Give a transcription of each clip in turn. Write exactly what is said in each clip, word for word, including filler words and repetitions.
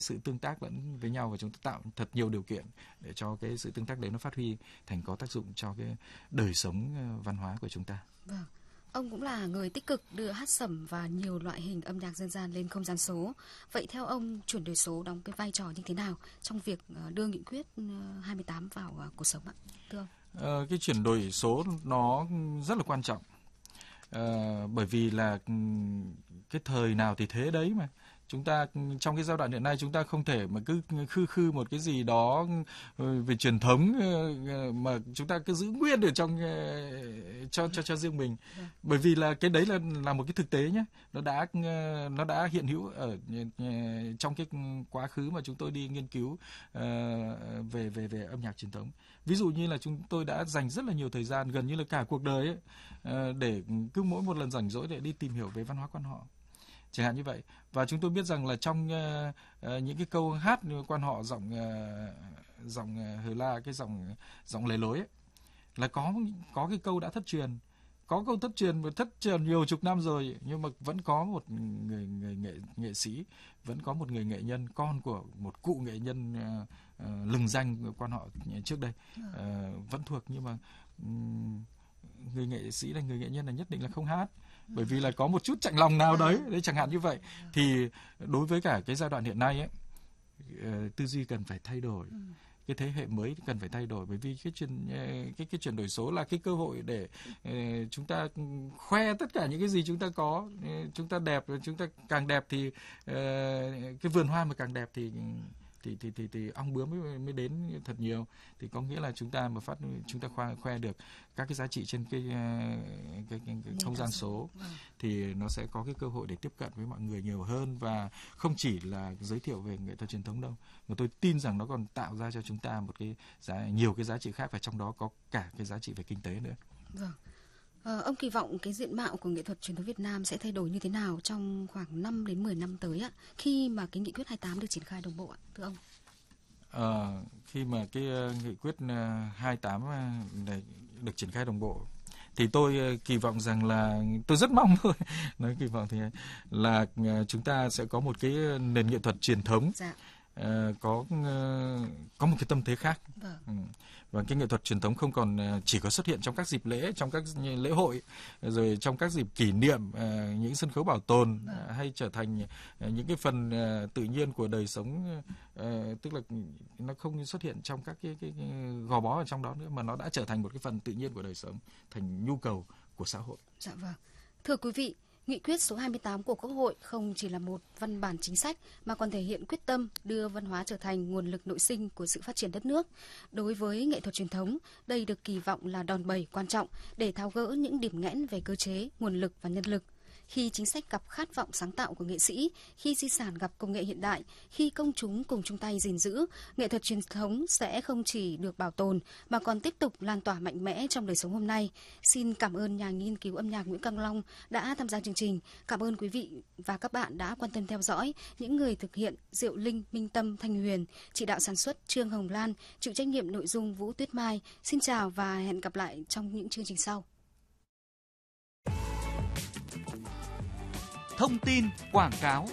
sự tương tác lẫn với nhau, và chúng ta tạo thật nhiều điều kiện để cho cái sự tương tác đấy nó phát huy thành có tác dụng cho cái đời sống văn hóa của chúng ta. Vâng. Ông cũng là người tích cực đưa hát sẩm và nhiều loại hình âm nhạc dân gian lên không gian số. Vậy theo ông, chuyển đổi số đóng cái vai trò như thế nào trong việc đưa nghị quyết hai mươi tám vào cuộc sống ạ? Thưa ông. Ờ, cái chuyển đổi số nó rất là quan trọng. Ờ, bởi vì là cái thời nào thì thế đấy mà. Chúng ta trong cái giai đoạn hiện nay chúng ta không thể mà cứ khư khư một cái gì đó về truyền thống mà chúng ta cứ giữ nguyên ở trong cho cho cho riêng mình, bởi vì là cái đấy là là một cái thực tế nhé, nó đã nó đã hiện hữu ở trong cái quá khứ mà chúng tôi đi nghiên cứu về về về âm nhạc truyền thống. Ví dụ như là chúng tôi đã dành rất là nhiều thời gian, gần như là cả cuộc đời ấy, để cứ mỗi một lần rảnh rỗi để đi tìm hiểu về văn hóa quan họ, chẳng hạn như vậy. Và chúng tôi biết rằng là trong uh, uh, những cái câu hát quan họ giọng uh, giọng uh, Hờ La, cái giọng giọng lề lối ấy, là có có cái câu đã thất truyền, có câu thất truyền và thất truyền nhiều chục năm rồi, nhưng mà vẫn có một người người nghệ nghệ sĩ, vẫn có một người nghệ nhân, con của một cụ nghệ nhân uh, uh, lừng danh quan họ trước đây, uh, vẫn thuộc, nhưng mà um, người nghệ sĩ là người nghệ nhân là nhất định là không hát, bởi vì là có một chút chạnh lòng nào đấy, đấy chẳng hạn như vậy. Thì đối với cả cái giai đoạn hiện nay ấy, tư duy cần phải thay đổi, cái thế hệ mới cần phải thay đổi, bởi vì cái chuyển cái cái chuyển đổi số là cái cơ hội để uh, chúng ta khoe tất cả những cái gì chúng ta có. Uh, chúng ta đẹp, chúng ta càng đẹp thì uh, cái vườn hoa mà càng đẹp thì thì thì thì, thì ong bướm mới, mới đến thật nhiều. Thì có nghĩa là chúng ta mà phát chúng ta khoe, khoe được các cái giá trị trên cái cái, cái, cái không gian số, thì nó sẽ có cái cơ hội để tiếp cận với mọi người nhiều hơn, và không chỉ là giới thiệu về nghệ thuật truyền thống đâu, mà tôi tin rằng nó còn tạo ra cho chúng ta một cái giá nhiều cái giá trị khác, và trong đó có cả cái giá trị về kinh tế nữa. Vâng. À, ông kỳ vọng cái diện mạo của nghệ thuật truyền thống Việt Nam sẽ thay đổi như thế nào trong khoảng năm đến mười năm tới ạ, khi mà cái nghị quyết hai mươi tám được triển khai đồng bộ ạ, thưa ông? À, khi mà cái uh, nghị quyết uh, hai mươi tám uh, này được triển khai đồng bộ, thì tôi uh, kỳ vọng rằng là tôi rất mong thôi, nói kỳ vọng thì là uh, chúng ta sẽ có một cái nền nghệ thuật truyền thống. Dạ. Uh, có uh, có một cái tâm thế khác. Vâng. Ừ. Và cái nghệ thuật truyền thống không còn uh, chỉ có xuất hiện trong các dịp lễ, trong các lễ hội, rồi trong các dịp kỷ niệm, uh, những sân khấu bảo tồn, vâng. uh, hay trở thành uh, những cái phần uh, tự nhiên của đời sống, uh, tức là nó không xuất hiện trong các cái, cái, cái gò bó ở trong đó nữa, mà nó đã trở thành một cái phần tự nhiên của đời sống, thành nhu cầu của xã hội. Dạ vâng. Thưa quý vị, Nghị quyết số hai mươi tám của Quốc hội không chỉ là một văn bản chính sách mà còn thể hiện quyết tâm đưa văn hóa trở thành nguồn lực nội sinh của sự phát triển đất nước. Đối với nghệ thuật truyền thống, đây được kỳ vọng là đòn bẩy quan trọng để tháo gỡ những điểm nghẽn về cơ chế, nguồn lực và nhân lực. Khi chính sách gặp khát vọng sáng tạo của nghệ sĩ, khi di sản gặp công nghệ hiện đại, khi công chúng cùng chung tay gìn giữ, nghệ thuật truyền thống sẽ không chỉ được bảo tồn mà còn tiếp tục lan tỏa mạnh mẽ trong đời sống hôm nay. Xin cảm ơn nhà nghiên cứu âm nhạc Nguyễn Quang Long đã tham gia chương trình. Cảm ơn quý vị và các bạn đã quan tâm theo dõi. Những người thực hiện: Diệu Linh, Minh Tâm, Thanh Huyền, chỉ đạo sản xuất Trương Hồng Lan, chịu trách nhiệm nội dung Vũ Tuyết Mai. Xin chào và hẹn gặp lại trong những chương trình sau. Thông tin quảng cáo.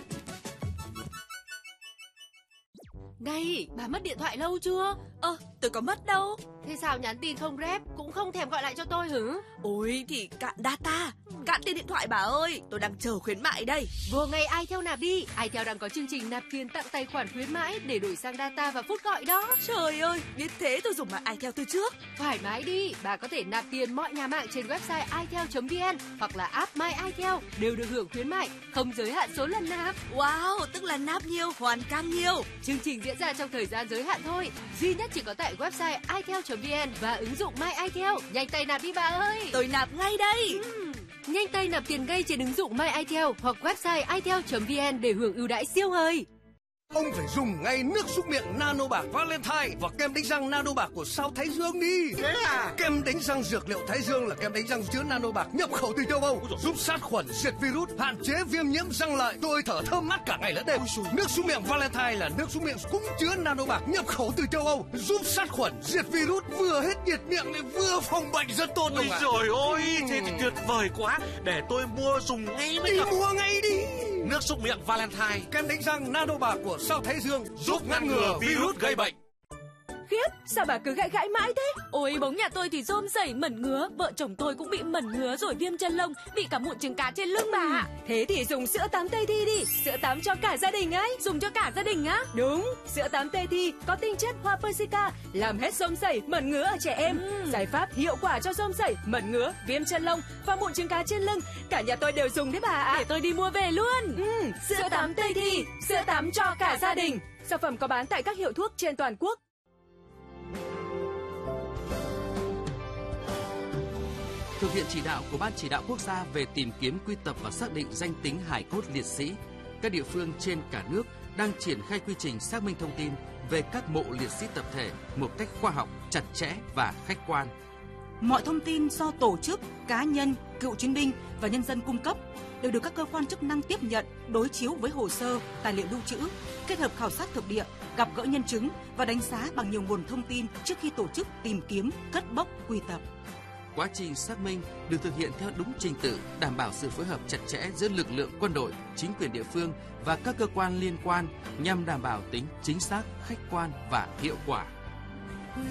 Này, bà mất điện thoại lâu chưa? Ơ, ờ, tôi có mất đâu. Thế sao nhắn tin không rep, cũng không thèm gọi lại cho tôi hử? Ôi thì cạn data, cạn tiền điện thoại bà ơi, tôi đang chờ khuyến mại đây. Vừa ngày iTel nạp đi, iTel đang có chương trình nạp tiền tặng tài khoản khuyến mãi để đổi sang data và phút gọi đó. Trời ơi, biết thế tôi dùng mạng iTel từ trước. Thoải mái đi, bà có thể nạp tiền mọi nhà mạng trên website itel chấm vn hoặc là app My iTel đều được hưởng khuyến mại, không giới hạn số lần nạp. Wow, tức là nạp nhiều hoàn càng nhiều. Chương trình diễn ra trong thời gian giới hạn thôi, duy nhất chỉ có tại website itel chấm vn và ứng dụng My iTel. Nhanh tay nạp đi bà ơi. Tôi nạp ngay đây. Uhm. Nhanh tay nạp tiền ngay trên ứng dụng My iTel hoặc website itel chấm vn để hưởng ưu đãi siêu hời. Ông phải dùng ngay nước súc miệng Nano Bạc Valentine và kem đánh răng Nano Bạc của Sao Thái Dương đi. Thế à? Kem đánh răng dược liệu Thái Dương là kem đánh răng chứa Nano Bạc nhập khẩu từ châu Âu, giúp sát khuẩn, diệt virus, hạn chế viêm nhiễm răng lợi. Tôi thở thơm mát cả ngày lẫn đêm. Nước súc miệng Valentine là nước súc miệng cũng chứa Nano Bạc nhập khẩu từ châu Âu, giúp sát khuẩn, diệt virus, vừa hết nhiệt miệng lại vừa phòng bệnh, rất tốt. Ôi trời ơi, thế thì tuyệt vời quá. Để tôi mua dùng ngay bây giờ. Đi mua ngay đi. nước súc miệng Valentine, kem đánh răng nano bạc của Sao Thái Dương giúp ngăn ngừa virus gây bệnh. Khiếp, sao bà cứ gãi gãi mãi thế? Ôi, bóng nhà tôi thì rôm rẩy mẩn ngứa, vợ chồng tôi cũng bị mẩn ngứa rồi viêm chân lông, bị cả mụn trứng cá trên lưng bà ạ. Thế thì dùng sữa tắm Tây Thi đi, sữa tắm cho cả gia đình ấy. Dùng cho cả gia đình á? Đúng, sữa tắm Tây Thi có tinh chất hoa persica, làm hết rôm rẩy, mẩn ngứa ở trẻ em. Ừ. Giải pháp hiệu quả cho rôm rẩy, mẩn ngứa, viêm chân lông và mụn trứng cá trên lưng. Cả nhà tôi đều dùng đấy bà ạ. Để tôi đi mua về luôn. Ừ, sữa, sữa tắm Tây Thi, sữa tắm cho cả gia đình. Sản phẩm có bán tại các hiệu thuốc trên toàn quốc. Thực hiện chỉ đạo của Ban Chỉ đạo Quốc gia về tìm kiếm, quy tập và xác định danh tính hài cốt liệt sĩ, các địa phương trên cả nước đang triển khai quy trình xác minh thông tin về các mộ liệt sĩ tập thể một cách khoa học, chặt chẽ và khách quan. Mọi thông tin do tổ chức, cá nhân, cựu chiến binh và nhân dân cung cấp đều được các cơ quan chức năng tiếp nhận, đối chiếu với hồ sơ, tài liệu lưu trữ, kết hợp khảo sát thực địa, gặp gỡ nhân chứng và đánh giá bằng nhiều nguồn thông tin trước khi tổ chức tìm kiếm, cất bốc, quy tập. Quá trình xác minh được thực hiện theo đúng trình tự, đảm bảo sự phối hợp chặt chẽ giữa lực lượng quân đội, chính quyền địa phương và các cơ quan liên quan nhằm đảm bảo tính chính xác, khách quan và hiệu quả.